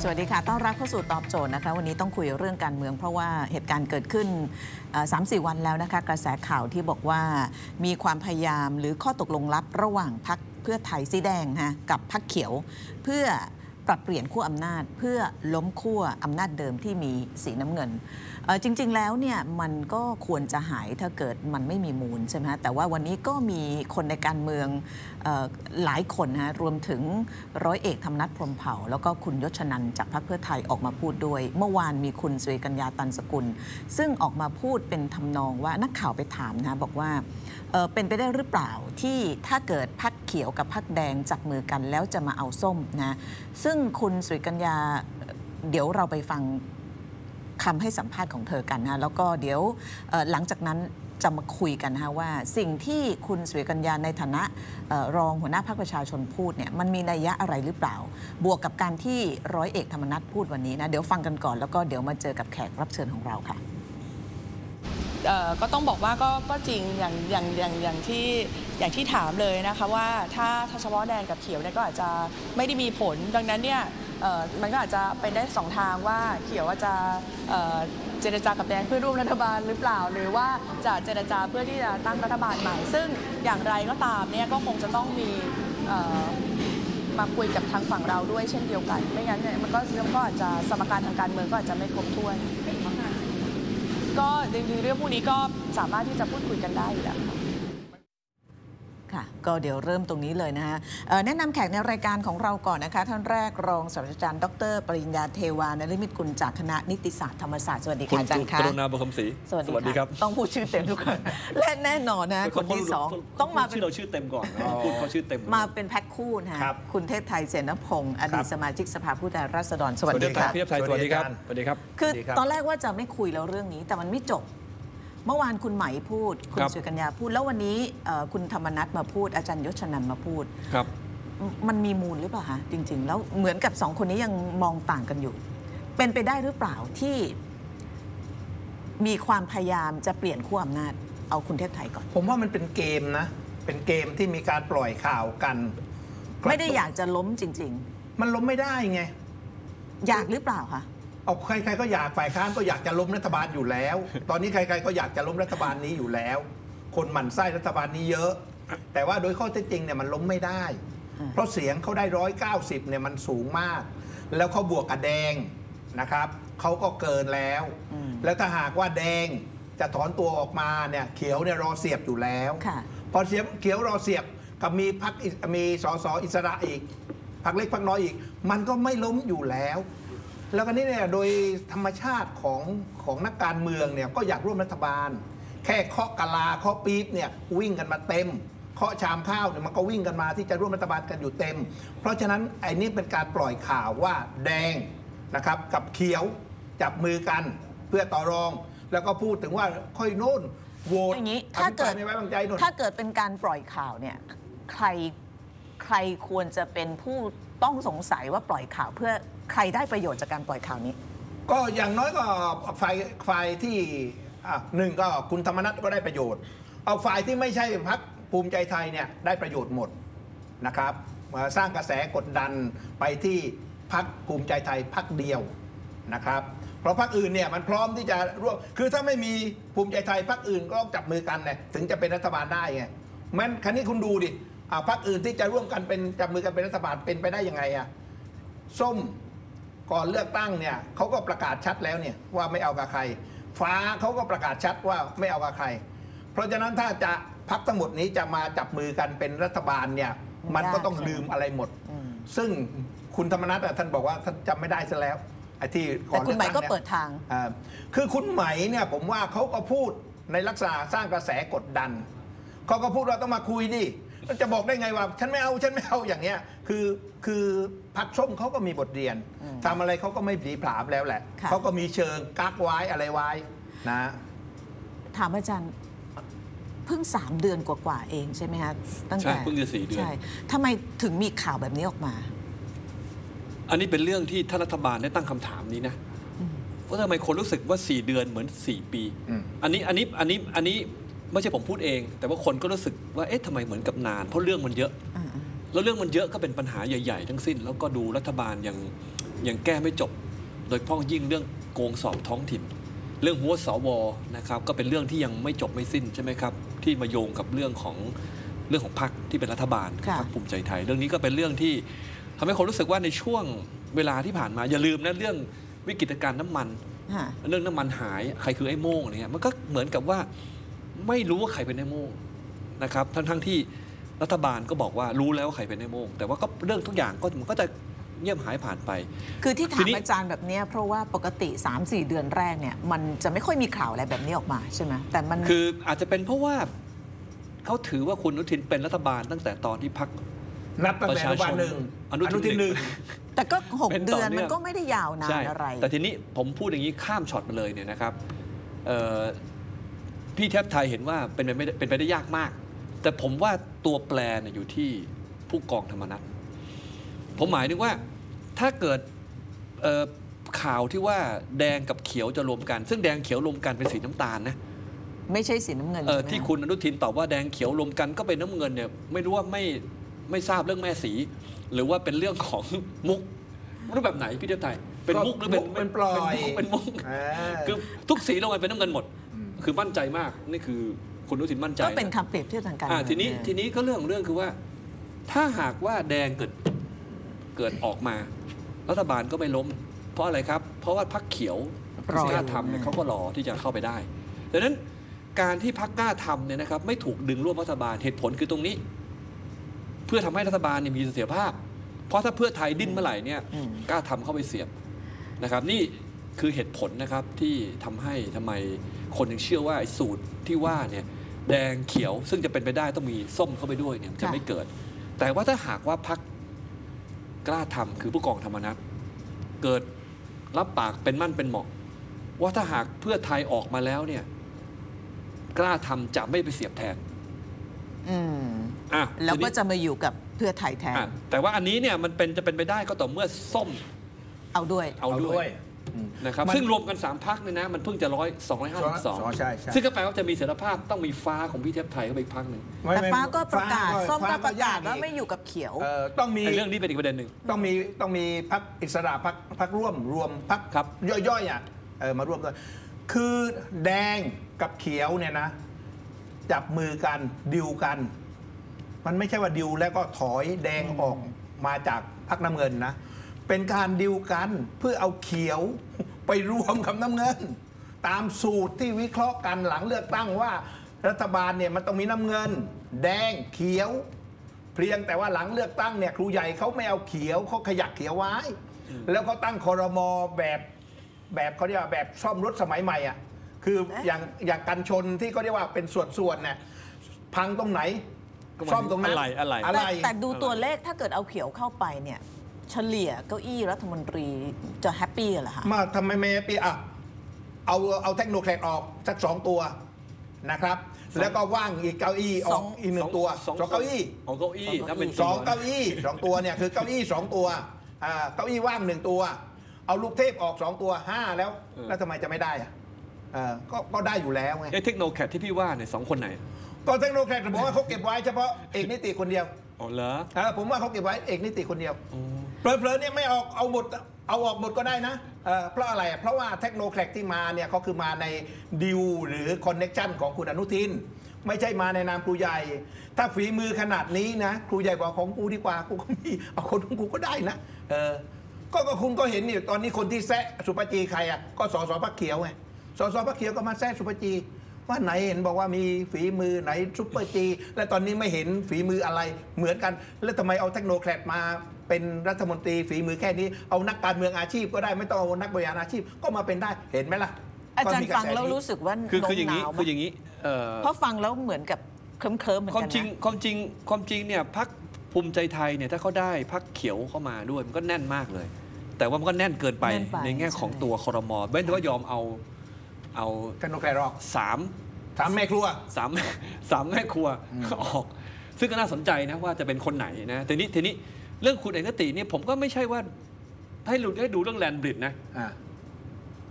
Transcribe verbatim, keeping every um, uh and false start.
สวัสดีค่ะต้อนรับเข้าสู่ตอบโจทย์นะคะวันนี้ต้องคุยเรื่องการเมืองเพราะว่าเหตุการณ์เกิดขึ้น สามสี่ วันแล้วนะคะกระแสข่าวที่บอกว่ามีความพยายามหรือข้อตกลงลับระหว่างพรรคเพื่อไทยสีแดงฮะกับพรรคเขียวเพื่อปรับเปลี่ยนขั้วอำนาจเพื่อล้มขั้วอำนาจเดิมที่มีสีน้ำเงินจริงๆแล้วเนี่ยมันก็ควรจะหายถ้าเกิดมันไม่มีมูลใช่ไหมฮะแต่ว่าวันนี้ก็มีคนในการเมืองหลายคนฮะรวมถึงร้อยเอกธรรมนัสพรหมเผ่าแล้วก็คุณยศชนันท์จากพรรคเพื่อไทยออกมาพูดด้วยเมื่อวานมีคุณสุริกัญญาตันสกุลซึ่งออกมาพูดเป็นทำนองว่านักข่าวไปถามนะบอกว่าเ, เป็นไปได้หรือเปล่าที่ถ้าเกิดพรรคเขียวกับพรรคแดงจับมือกันแล้วจะมาเอาส้มนะซึ่งคุณสุริกัญญาเดี๋ยวเราไปฟังคำให้สัมภาษณ์ของเธอกันนะแล้วก็เดี๋ยวหลังจากนั้นจะมาคุยกันนะว่าสิ่งที่คุณสุริกัญญาในฐานะรองหัวหน้าพรรคประชาชนพูดเนี่ยมันมีนัยยะอะไรหรือเปล่าบวกกับการที่ร้อยเอกธรรมนัสพูดวันนี้นะเดี๋ยวฟังกันก่อนแล้วก็เดี๋ยวมาเจอกับแขกรับเชิญของเราค่ะก็ต้องบอกว่าก็ก็จริงอย่างอย่างอย่างอย่างที่อย่างที่ถามเลยนะคะว่าถ้าเฉพาะแดงกับเขียวเนี่ยก็อาจจะไม่ได้มีผลดังนั้นเนี่ยมันก็อาจจะเป็นได้สองทางว่าเขียวว่าจะเจรจากับแดงเพื่อร่วมรัฐบาลหรือเปล่าหรือว่าจะเจรจาเพื่อที่จะตั้งรัฐบาลใหม่ซึ่งอย่างไรก็ตามเนี่ยก็คงจะต้องมีมาคุยกับทางฝั่งเราด้วยเช่นเดียวกันไม่งั้นเนี่ยมันก็ก็อาจจะสมการทางการเมืองก็อาจจะไม่ครบถ้วนก็จริงๆเรื่องพวกนี้ก็สามารถที่จะพูดคุยกันได้อยู่แล้วค่ะก็เดี๋ยวเริ่มตรงนี้เลยนะคะแนะนำแขกในรายการของเราก่อนนะคะท่านแรกรองศาสตราจารย์ดร.ปริญญาเทวานฤมิตกุลจากคณะนิติศาสตร์ธรรมศาสตร์สวัสดีค่ะอาจารย์คะกรุณาบุญคำศรีสวัสดีครับต้องพูดชื่อเต็มทุกคนและแน่นอนนะคนที่สองต้องมาชื่อเราชื่อเต็มก่อนพูดเขาชื่อเต็มมาเป็นแพ็คคู่นะคุณเทพไทยเสนพงศ์อดีตสมาชิกสภาผู้แทนราษฎรสวัสดีค่ะพี่เทพไทยสวัสดีครับสวัสดีครับคือตอนแรกว่าจะไม่คุยแล้วเรื่องนี้แต่มันไม่จบเมื่อวานคุณไหมพูดคุณสุริกัญญาพูดแล้ววันนี้คุณธรรมนัสมาพูดอาจารย์ยศชนันท์มาพูดครับมันมีมูลหรือเปล่าคะจริงๆแล้วเหมือนกับสองคนนี้ยังมองต่างกันอยู่เป็นไปได้หรือเปล่าที่มีความพยายามจะเปลี่ยนขั้วอำนาจเอาคุณเทพไทยก่อนผมว่ามันเป็นเกมนะเป็นเกมที่มีการปล่อยข่าวกันไม่ได้อยากจะล้มจริงๆมันล้มไม่ได้ไงอยากหรือเปล่าคะเอาใครๆก็อยากฝ่ายค้านก็อยากจะล้มรัฐบาลอยู่แล้วตอนนี้ใครๆก็อยากจะล้มรัฐบาลนี้อยู่แล้วคนหมั่นไส้รัฐบาลนี้เยอะแต่ว่าโดยข้อเท็จจริงเนี่ยมันล้มไม่ได้เพราะเสียงเขาได้ร้อยเก้าสิบเนี่ยมันสูงมากแล้วเขาบวกกับแดงนะครับเขาก็เกินแล้วแล้วถ้าหากว่าแดงจะถอนตัวออกมาเนี่ยเขียวเนี่ยรอเสียบอยู่แล้วพอเสียบเขียวรอเสียบกับมีพรรคมีสสอิสระอีกพรรคเล็กพรรคน้อยอีกมันก็ไม่ล้มอยู่แล้วแล้วก็นี่เนี่ยโดยธรรมชาติของของนักการเมืองเนี่ยก็อยากร่วมรัฐบาลแค่เคาะกะลาเคาะปี๊บเนี่ยวิ่งกันมาเต็มเคาะชามข้าวเนี่ยมันก็วิ่งกันมาที่จะร่วมรัฐบาลกันอยู่เต็มเพราะฉะนั้นไอ้นี่เป็นการปล่อยข่าวว่าแดงนะครับกับเขียวจับมือกันเพื่อต่อรองแล้วก็พูดถึงว่าค่อยโน่นโหวตอย่างนี้ถ้าเกิดถ้าเกิดเป็นการปล่อยข่าวเนี่ยใครใครควรจะเป็นผู้ต้องสงสัยว่าปล่อยข่าวเพื่อใครได้ประโยชน์จากการปล่อยข่าวนี้ก็อย่างน้อยก็ฝ่ายฝ่ายที่หนึ่งก็คุณธรรมนัสก็ได้ประโยชน์เอาฝ่ายที่ไม่ใช่พรรคภูมิใจไทยเนี่ยได้ประโยชน์หมดนะครับมาสร้างกระแสกดดันไปที่พรรคภูมิใจไทยพรรคเดียวนะครับเพราะพรรคอื่นเนี่ยมันพร้อมที่จะร่วมคือถ้าไม่มีภูมิใจไทยพรรคอื่นก็ต้องจับมือกันเนี่ยถึงจะเป็นรัฐบาลได้ไงมันครั้นี้คุณดูดิพรรคอื่นที่จะร่วมกันเป็นจับมือกันเป็นรัฐบาลเป็นไปได้ยังไงอะส้มก่อนเลือกตั้งเนี่ยเขาก็ประกาศชัดแล้วเนี่ยว่าไม่เอากับใครฟ้าเขาก็ประกาศชัดว่าไม่เอากับใครเพราะฉะนั้นถ้าจะพรรคทั้งหมดนี้จะมาจับมือกันเป็นรัฐบาลเนี่ยมันก็ต้องลืมอะไรหมดซึ่งคุณธรรมนัสท่านบอกว่าท่านจำไม่ได้ซะแล้วไอ้ที่ก่อนเลือกตั้งเนี่ยแต่คุณไหมก็เปิดทางคือคุณไหมเนี่ยผมว่าเขาก็พูดในลักษณะสร้างกระแสกดดันเขาก็พูดว่าต้องมาคุยดิจะบอกได้ไงว่าฉันไม่เอาฉันไม่เอาอย่างเงี้ยคือคือพรรคส้มเขาก็มีบทเรียนทำอะไรเขาก็ไม่ผีผามแล้วแหละเขาก็มีเชิงกักไว้อะไรไว้นะถามอาจารย์เพิ่งสามเดือนกว่าๆเองใช่ไหมคะตั้งแต่ใช่เพิ่งจะสี่เดือนใช่ทำไมถึงมีข่าวแบบนี้ออกมาอันนี้เป็นเรื่องที่ท่านรัฐบาลได้ตั้งคำถามนี้นะว่าทำไมคนรู้สึกว่าสี่เดือนเหมือนสี่ปีอันนี้อันนี้อันนี้อันนี้ไม่ใช่ผมพูดเองแต่ว่าคนก็รู้สึกว่าเอ๊ะทำไมเหมือนกับนานเพราะเรื่องมันเยอะแล้วเรื่องมันเยอะก็เป็นปัญหาใหญ่ๆทั้งสิ้นแล้วก็ดูรัฐบาลยังยังแก้ไม่จบ โดยเฉพาะยิ่งเรื่องโกงสอบท้องถิ่น เรื่องหัวสวนะครับก็เป็นเรื่องที่ยังไม่จบไม่สิ้นใช่ไหมครับที่มาโยงกับเรื่องของเรื่องของพรรคที่เป็นรัฐบาลพรรคภูมิใจไทย เรื่องนี้ก็เป็นเรื่องที่ทำให้คนรู้สึกว่าในช่วงเวลาที่ผ่านมาอย่าลืมนะเรื่องวิกฤตการณ์น้ำมันเรื่องน้ำมันหายใครคือไอ้โม่งเนี่ยมันก็เหมือนกับว่าไม่รู้ว่าใครเป็นไอ้โม่งนะครับทั้งทั้งที่รัฐบาลก็บอกว่ารู้แล้วว่าใครเป็นไอ้โม่งแต่ว่าก็เรื่องทุกอย่างก็มันก็จะเงียบหายผ่านไปคือที่ถามอาจารย์แบบนี้เพราะว่าปกติ สามสี่ เดือนแรกเนี่ยมันจะไม่ค่อยมีข่าวอะไรแบบนี้ออกมาใช่ไหมแต่มันคืออาจจะเป็นเพราะว่าเขาถือว่าคุณอนุทินเป็นรัฐบาลตั้งแต่ตอนที่พรรคนับตั้งแต่อนุบาลหนึ่งอนุทินหนึ่งแต่ก็หกเดือนมันก็ไม่ได้ยาวนานอะไรแต่ทีนี้ผมพูดอย่างนี้ข้ามช็อตมาเลยเนี่ยนะครับพี่เทพไทยเห็นว่าเป็นไปไม่เป็นไปได้ยากมากแต่ผมว่าตัวแปรเนี่ยอยู่ที่ผู้กองธรรมนัสผมหมายถึงว่าถ้าเกิดข่าวที่ว่าแดงกับเขียวจะรวมกันซึ่งแดงเขียวรวมกันเป็นสีน้ำตาลนะไม่ใช่สีน้ำเงินที่คุณอนุทินตอบว่าแดงเขียวรวมกันก็เป็นน้ำเงินเนี่ยไม่รู้ว่าไม่ไม่ทราบเรื่องแม่สีหรือว่าเป็นเรื่องของมุกรูปแบบไหนพี่เทพไทยเป็นมุกหรือเป็นเป็นปลอยเป็นมุกคือทุกสีลงไปเป็นน้ำเงินหมดคือมั่นใจมากนี่คือคุณอนุทินมั่นใจก็เป็นคำเปรียบเทียบทางการเมืองทีนี้ทีนี้ก็เรื่องของเรื่องคือว่าถ้าหากว่าแดงเกิดเกิดออกมารัฐบาลก็ไม่ล้มเพราะอะไรครับเพราะว่าพรรคเขียวกล้าทำเนี่ยเขาก็รอที่จะเข้าไปได้ดังนั้นการที่พรรคกล้าทำเนี่ยนะครับไม่ถูกดึงร่วมรัฐบาลเหตุผลคือตรงนี้เพื่อทำให้รัฐบาลมีเสถียรภาพเพราะถ้าเพื่อไทยดิ้นเมื่อไหร่เนี่ยกล้าทำเข้าไปเสียบนะครับนี่คือเหตุผลนะครับที่ทำให้ทำไมคนยังเชื่อว่าสูตรที่ว่าเนี่ยแดงเขียวซึ่งจะเป็นไปได้ต้องมีส้มเข้าไปด้วยเนี่ยจะไม่เกิดแต่ว่าถ้าหากว่าพรรคกล้าทำคือผู้กองธรรมนัสเกิดรับปากเป็นมั่นเป็นเหมาะว่าถ้าหากเพื่อไทยออกมาแล้วเนี่ยกล้าทำจะไม่ไปเสียบแทนอืมอ่ะแล้วก็จะมาอยู่กับเพื่อไทยแทนแต่ว่าอันนี้เนี่ยมันเป็นจะเป็นไปได้ก็ต่อเมื่อส้มเอาด้วยเอาด้วยนะครับซึ่งรวมกันสามพรรคเนี่ยนะมันเพิ่งจะร้อยสองร้อยห้าสิบสองใช่ซึ่งก็แปลว่าจะมีเสถียรภาพต้องมีฟ้าของพี่เทพไทยเข้าไปอีกพรรคหนึ่งแต่ฟ้าก็ประกาศส้มก็ประกาศว่าไม่อยู่กับเขียวต้องมีเรื่องนี้เป็นอีกประเด็นหนึ่งต้องมีต้องมีพรรคอิสระพรรคพรรคร่วมรวมพรรคย่อยๆอ่ะมาร่วมกันคือแดงกับเขียวเนี่ยนะจับมือกันดิวกันมันไม่ใช่ว่าดิวแล้วก็ถอยแดงออกมาจากพรรคน้ำเงินนะเป็นการดิวกันเพื่อเอาเขียวไปรวมกับน้ำเงินตามสูตรที่วิเคราะห์กันหลังเลือกตั้งว่ารัฐบาลเนี่ยมันต้องมีน้ำเงินแดงเขียวเพียงแต่ว่าหลังเลือกตั้งเนี่ยครูใหญ่เขาไม่เอาเขียวเขาขยักเขียวไว้แล้วเขาตั้งครม.แบบแบบเขาเรียกว่าแบบซ่อมรถสมัยใหม่อ่ะคืออย่างอย่างกันชนที่เขาเรียกว่าเป็นส่วนๆเนี่ยพังตรงไหนซ่อมตรงนั้นอะไรอะไรแต่แต่ดูตัวเลขถ้าเกิดเอาเขียวเข้าไปเนี่ยเฉลี่ยเก้าอี้รัฐมนตรีจะแฮปปี้เหรอคะมาทำไมไม่แฮปปี้อ่ะเอาเอาเทคโนแครดออกสักสองตัวนะครับแล้วก็ว่างอีกเก้าอี้ออกอีกหนึ่งตัวสองเก้าอี้สองเก้าอี้ถ้าเป็นสองเก้าอี้สองตัวเนี่ยคือเก้าอี้สองตัวอ่าเก้าอี้ว่างหนึ่งตัวเอาลูกเทพออกสองตัวห้าแล้วแล้วทำไมจะไม่ได้อ่ะก็ก็ได้อยู่แล้วไงเทคโนแครดที่พี่ว่าเนี่ยสองคนไหนก็เทคโนแครดบอกว่าเขาเก็บไว้เฉพาะเอกนิติคนเดียวอ๋อเหรอผมว่าเขาเก็บไว้เอกนิติคนเดียวเพลินๆเนี่ยไม่ออกเอาหมดเอาออกหมดก็ได้นะเพราะอะไรเพราะว่าเทคโนแครดที่มาเนี่ยเขาคือมาในดิวหรือคอนเน็กชันของคุณอนุทินไม่ใช่มาในนามครูใหญ่ถ้าฝีมือขนาดนี้นะครูใหญ่บอกของกูดีกว่ากูก็มีเอาคนของกูก็ได้นะเออก็ก็คุณก็เห็นนี่ตอนนี้คนที่แซะสุปจีใครอ่ะก็สสพรรคเขียวไงสสพรรคเขียวก็มาแซะสุปจีว่าไหนเห็นบอกว่ามีฝีมือไหนซุปเปอร์จีและตอนนี้ไม่เห็นฝีมืออะไรเหมือนกันแล้วทำไมเอาเทคโนแครดมาเป็นรัฐมนตรีฝีมือแค่นี้เอานักการเมืองอาชีพก็ได้ไม่ต้องเอานักบริหารอาชีพก็มาเป็นได้เห็นไหมล่ะอาจารย์ฟังแล้วรู้สึกว่าคือคืออย่างนี้คืออย่างนี้เพราะฟังแล้วเหมือนกับเคลิ้มๆเหมือนกันนะความจริงความจริงความจริงเนี่ยพรรคภูมิใจไทยเนี่ยถ้าเขาได้พรรคเขียวเข้ามาด้วยมันก็แน่นมากเลยแต่ว่ามันก็แน่นเกินไปในแง่ของตัวครม.เว้นแต่ว่ายอมเอาเอาเทคโนแครดออกสามสามแม่ครัวสามสามแม่ครัวออกซึ่งก็น่าสนใจนะว่าจะเป็นคนไหนนะทีนี้ทีนี้เรื่องคุณเอกติเนี่ยผมก็ไม่ใช่ว่าให้ดูให้ดูเรื่องแลนบริดจ์นะ